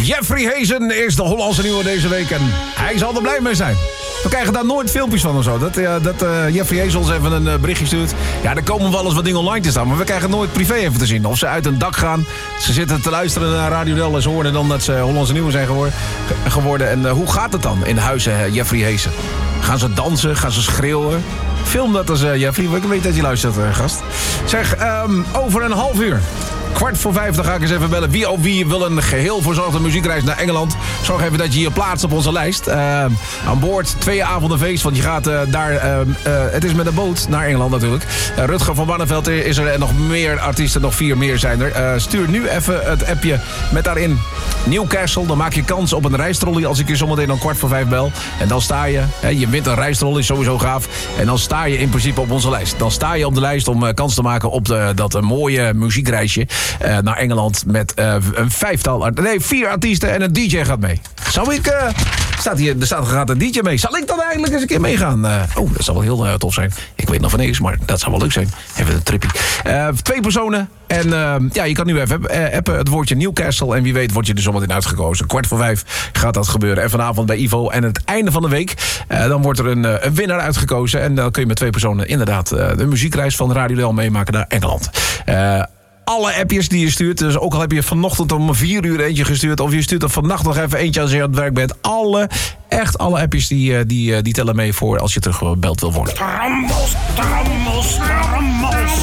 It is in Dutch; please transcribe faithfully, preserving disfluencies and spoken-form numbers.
Jeffrey Hazen is de Hollandse nieuwe deze week en hij zal er blij mee zijn. We krijgen daar nooit filmpjes van of zo. Dat, uh, dat uh, Jeffrey Hazen ons even een uh, berichtje stuurt. Ja, er komen wel eens wat dingen online te staan, maar we krijgen nooit privé even te zien. Of ze uit een dak gaan, ze zitten te luisteren naar Radio Del en ze horen dan dat ze Hollandse nieuwe zijn geworden. geworden. En uh, hoe gaat het dan in huizen, uh, Jeffrey Hazen? Gaan ze dansen? Gaan ze schreeuwen? Film dat als uh, Jeffrey, ik weet dat je luistert, uh, gast. Zeg, um, over een half uur. Kwart voor vijf, dan ga ik eens even bellen. Wie of wie wil een geheel verzorgde muziekreis naar Engeland? Zorg even dat je je plaatst op onze lijst. Uh, aan boord, twee avonden feest, want je gaat uh, daar... Uh, uh, het is met een boot naar Engeland natuurlijk. Uh, Rutger van Barneveld is er en nog meer artiesten, nog vier meer zijn er. Uh, stuur nu even het appje met daarin Newcastle. Dan maak je kans op een rijstrolley als ik je zometeen om kwart voor vijf bel. En dan sta je, hè, je wint een rijstrolley, sowieso gaaf. En dan sta je in principe op onze lijst. Dan sta je op de lijst om uh, kans te maken op de, dat uh, mooie muziekreisje. Uh, naar Engeland met uh, een vijftal... Nee, vier artiesten en een D J gaat mee. Zou ik... Uh, staat hier, er staat gaat een D J mee. Zal ik dan eigenlijk eens een keer meegaan? Uh, oh, dat zou wel heel uh, tof zijn. Ik weet nog van niks, maar dat zou wel leuk zijn. Even een trippie. Uh, twee personen. En uh, ja, je kan nu even uh, appen het woordje Newcastle. En wie weet word je er zometeen uitgekozen. Kwart voor vijf gaat dat gebeuren. En vanavond bij Ivo. En het einde van de week, uh, dan wordt er een, uh, een winnaar uitgekozen. En dan kun je met twee personen inderdaad uh, de muziekreis van Radio Del meemaken naar Engeland. Uh, Alle appjes die je stuurt, dus ook al heb je vanochtend om vier uur eentje gestuurd... of je stuurt er vannacht nog even eentje als je aan het werk bent. Alle, echt alle appjes die, die, die tellen mee voor als je teruggebeld wil worden. Trammels, trammels, trammels.